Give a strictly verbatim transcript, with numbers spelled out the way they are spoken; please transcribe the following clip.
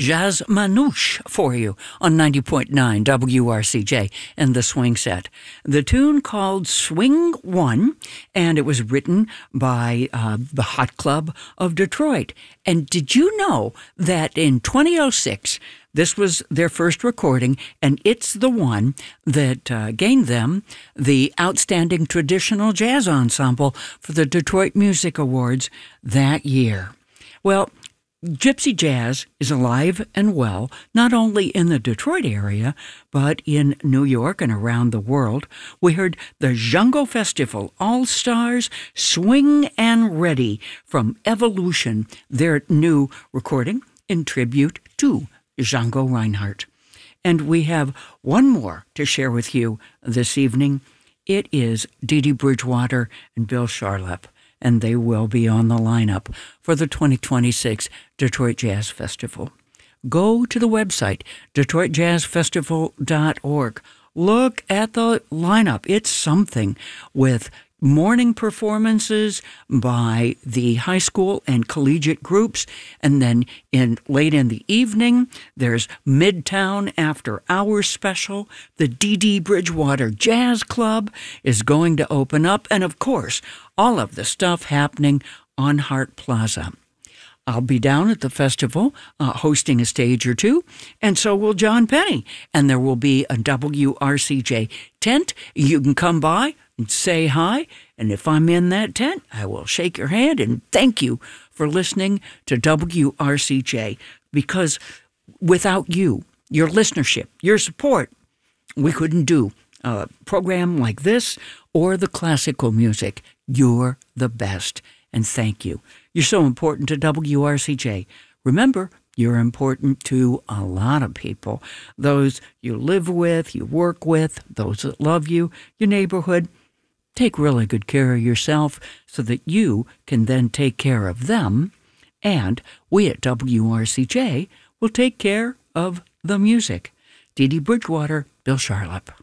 Jazz Manouche for you on ninety point nine W R C J and the Swing Set. The tune called Swing One, and it was written by uh, the Hot Club of Detroit. And did you know that in twenty oh six, this was their first recording, and it's the one that uh, gained them the Outstanding Traditional Jazz Ensemble for the Detroit Music Awards that year. Well, Gypsy Jazz is alive and well, not only in the Detroit area, but in New York and around the world. We heard the Django Festival All-Stars Swing and Ready from Evolution, their new recording in tribute to Django Reinhardt. And we have one more to share with you this evening. It is Dee Dee Bridgewater and Bill Charlap, and they will be on the lineup for the twenty twenty-six Detroit Jazz Festival. Go to the website, detroit jazz festival dot org. Look at the lineup. It's something, with morning performances by the high school and collegiate groups, and then in late in the evening, there's Midtown After Hours special. The Dee Dee Bridgewater Jazz Club is going to open up, and of course, all of the stuff happening on Hart Plaza. I'll be down at the festival uh, hosting a stage or two, and so will John Penny. And there will be a W R C J tent. You can come by and say hi, and if I'm in that tent, I will shake your hand and thank you for listening to W R C J, because without you, your listenership, your support, we couldn't do a program like this or the classical music. You're the best, and thank you. You're so important to W R C J. Remember, you're important to a lot of people. Those you live with, you work with, those that love you, your neighborhood. Take really good care of yourself so that you can then take care of them. And we at W R C J will take care of the music. Dee Dee Bridgewater, Bill Charlap.